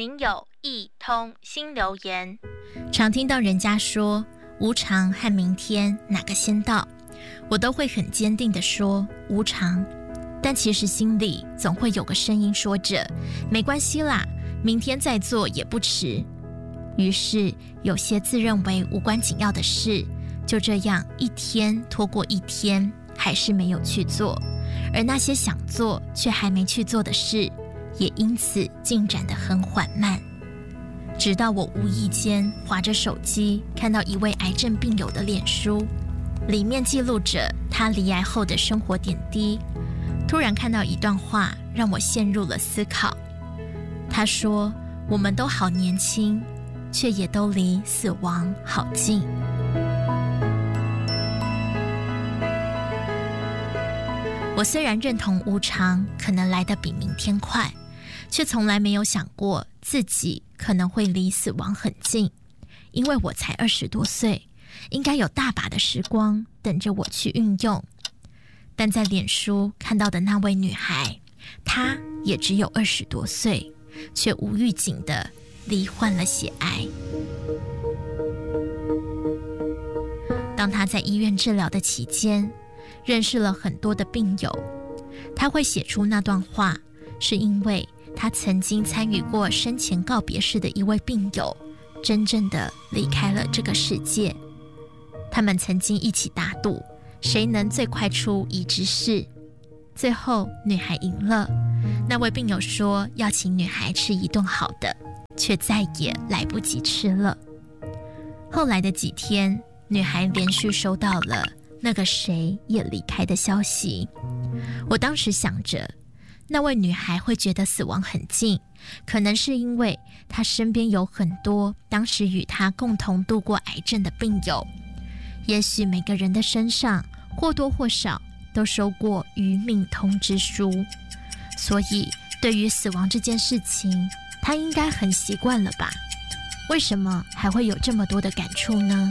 您有一通新留言。 常听到人家说无常和明天哪个先到，我都会很坚定地说无常，但其实心里总会有个声音说着没关系啦，明天再做也不迟。于是有些自认为无关紧要的事，就这样一天拖过一天，还是没有去做，而那些想做却还没去做的事，也因此进展得很缓慢。直到我无意间滑着手机，看到一位癌症病友的脸书，里面记录着他罹癌后的生活点滴。突然看到一段话，让我陷入了思考。他说，我们都好年轻，却也都离死亡好近。我虽然认同无常可能来得比明天快，却从来没有想过自己可能会离死亡很近，因为我才20多岁，应该有大把的时光等着我去运用。但在脸书看到的那位女孩，她也只有20多岁，却无预警地罹患了血癌。当她在医院治疗的期间，认识了很多的病友。她会写出那段话，是因为她曾经参与过生前告别式的一位病友，真正的离开了这个世界。他们曾经一起打赌，谁能最快出移植室。最后女孩赢了，那位病友说要请女孩吃一顿好的，却再也来不及吃了。后来的几天，女孩连续收到了那个谁也离开的消息。我当时想着，那位女孩会觉得死亡很近，可能是因为她身边有很多当时与她共同度过癌症的病友，也许每个人的身上或多或少都收过余命通知书，所以对于死亡这件事情，她应该很习惯了吧？为什么还会有这么多的感触呢？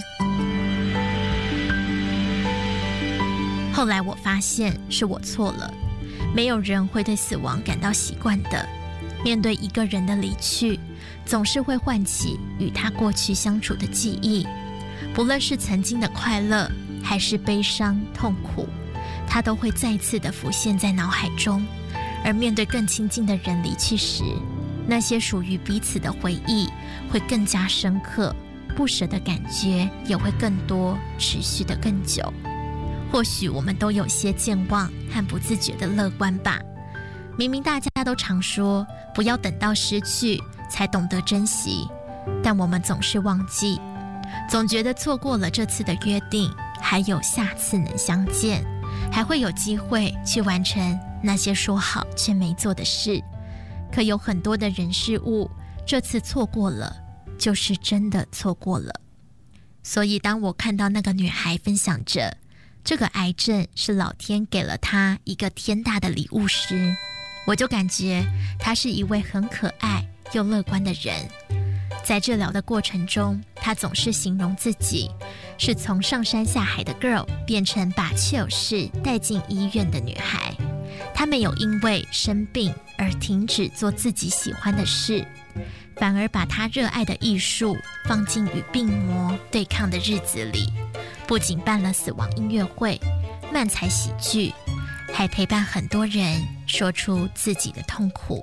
后来我发现是我错了，没有人会对死亡感到习惯的。面对一个人的离去，总是会唤起与他过去相处的记忆，不论是曾经的快乐还是悲伤痛苦，他都会再次的浮现在脑海中。而面对更亲近的人离去时，那些属于彼此的回忆会更加深刻，不舍的感觉也会更多，持续的更久。或许我们都有些健忘和不自觉的乐观吧。明明大家都常说不要等到失去才懂得珍惜，但我们总是忘记，总觉得错过了这次的约定，还有下次能相见，还会有机会去完成那些说好却没做的事。可有很多的人事物，这次错过了，就是真的错过了。所以当我看到那个女孩分享着这个癌症是老天给了她一个天大的礼物时，我就感觉她是一位很可爱又乐观的人。在治疗的过程中，她总是形容自己是从上山下海的 girl 变成把确有事带进医院的女孩。她没有因为生病而停止做自己喜欢的事，反而把她热爱的艺术放进与病魔对抗的日子里，不仅办了死亡音乐会、漫才喜剧，还陪伴很多人说出自己的痛苦。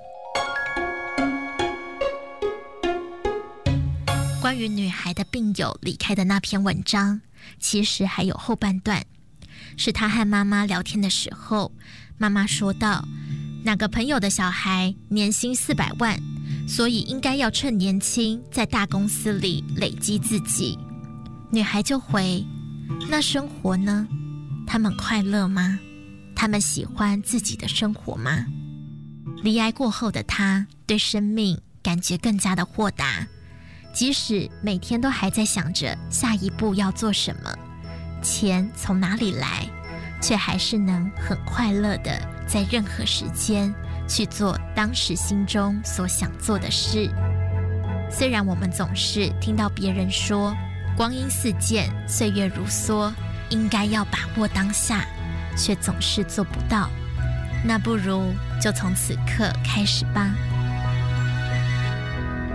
关于女孩的病友离开的那篇文章，其实还有后半段，是她和妈妈聊天的时候，妈妈说到哪个朋友的小孩年薪400万，所以应该要趁年轻在大公司里累积自己。女孩就回，那生活呢？他们快乐吗？他们喜欢自己的生活吗？罹癌过后的她对生命感觉更加的豁达，即使每天都还在想着下一步要做什么，钱从哪里来，却还是能很快乐的在任何时间去做当时心中所想做的事。虽然我们总是听到别人说光阴似箭，岁月如梭，应该要把握当下，却总是做不到，那不如就从此刻开始吧。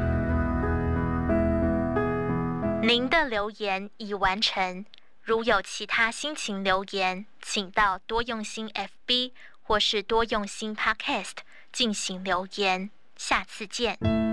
您的留言已完成。如有其他心情留言，请到多用心 FB 或是多用心 Podcast 进行留言。下次见。